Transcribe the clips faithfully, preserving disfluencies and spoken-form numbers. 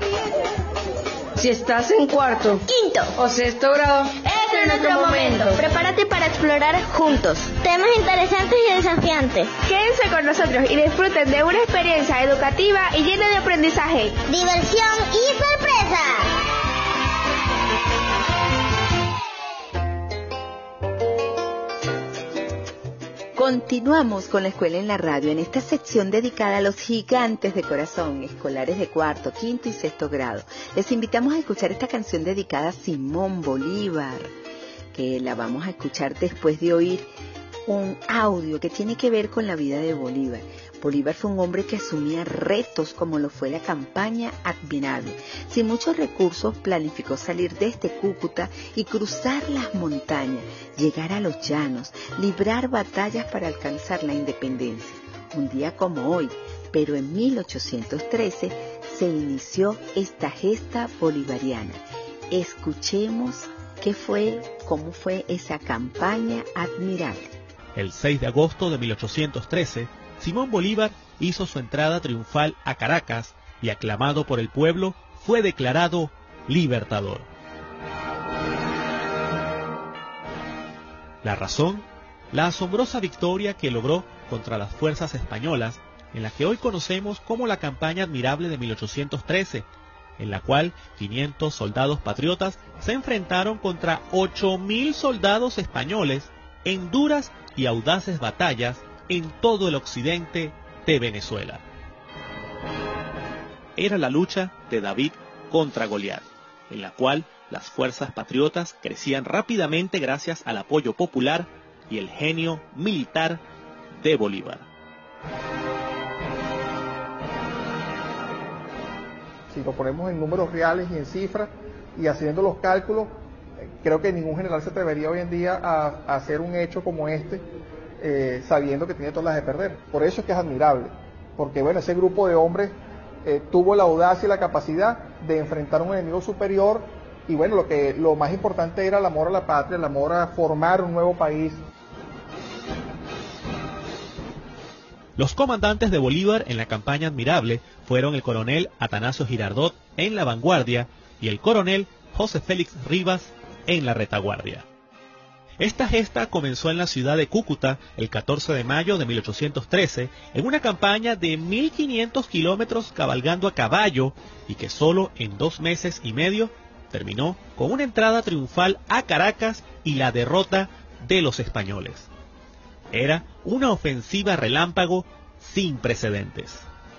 Si estás en cuarto, quinto o sexto grado, este es nuestro momento. Prepárate para explorar juntos temas interesantes y desafiantes. Quédense con nosotros y disfruten de una experiencia educativa y llena de aprendizaje, diversión y sorpresa. Continuamos con la escuela en la radio en esta sección dedicada a los gigantes de corazón, escolares de cuarto, quinto y sexto grado. Les invitamos a escuchar esta canción dedicada a Simón Bolívar, que la vamos a escuchar después de oír un audio que tiene que ver con la vida de Bolívar. Bolívar fue un hombre que asumía retos como lo fue la campaña Admirable. Sin muchos recursos planificó salir desde Cúcuta y cruzar las montañas, llegar a los llanos, librar batallas para alcanzar la independencia. Un día como hoy, pero en mil ochocientos trece, se inició esta gesta bolivariana. Escuchemos qué fue, cómo fue esa campaña Admirable. El seis de agosto de mil ochocientos trece, Simón Bolívar hizo su entrada triunfal a Caracas y, aclamado por el pueblo, fue declarado libertador. La razón, la asombrosa victoria que logró contra las fuerzas españolas, en la que hoy conocemos como la campaña Admirable de mil ochocientos trece, en la cual quinientos soldados patriotas se enfrentaron contra ocho mil soldados españoles en duras y audaces batallas en todo el occidente de Venezuela. Era la lucha de David contra Goliat, en la cual las fuerzas patriotas crecían rápidamente gracias al apoyo popular y el genio militar de Bolívar. Si lo ponemos en números reales y en cifras y haciendo los cálculos, creo que ningún general se atrevería hoy en día a, a hacer un hecho como este, eh, sabiendo que tiene todas las de perder. Por eso es que es admirable, porque bueno, ese grupo de hombres eh, tuvo la audacia y la capacidad de enfrentar a un enemigo superior, y bueno, lo que lo más importante era el amor a la patria, el amor a formar un nuevo país. Los comandantes de Bolívar en la campaña Admirable fueron el coronel Atanasio Girardot en la vanguardia y el coronel José Félix Rivas en la retaguardia. Esta gesta comenzó en la ciudad de Cúcuta el catorce de mayo de mil ochocientos trece en una campaña de mil quinientos kilómetros cabalgando a caballo y que solo en dos meses y medio terminó con una entrada triunfal a Caracas y la derrota de los españoles. Era una ofensiva relámpago sin precedentes.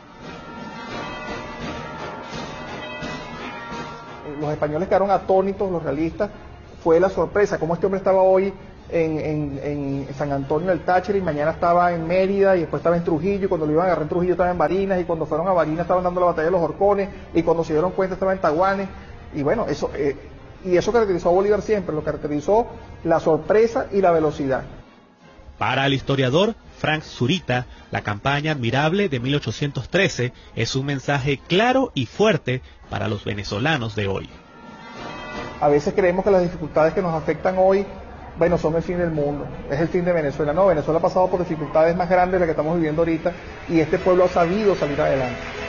Los españoles quedaron atónitos, los realistas. Fue la sorpresa, como este hombre estaba hoy en, en, en San Antonio del Táchira y mañana estaba en Mérida y después estaba en Trujillo, y cuando lo iban a agarrar en Trujillo estaba en Barinas, y cuando fueron a Barinas estaban dando la batalla de los Horcones, y cuando se dieron cuenta estaba en Taguanes, y bueno, eso, eh, y eso caracterizó a Bolívar siempre, lo caracterizó la sorpresa y la velocidad. Para el historiador Frank Zurita, la campaña Admirable de mil ochocientos trece es un mensaje claro y fuerte para los venezolanos de hoy. A veces creemos que las dificultades que nos afectan hoy, bueno, son el fin del mundo, es el fin de Venezuela. No, Venezuela ha pasado por dificultades más grandes de las que estamos viviendo ahorita, y este pueblo ha sabido salir adelante.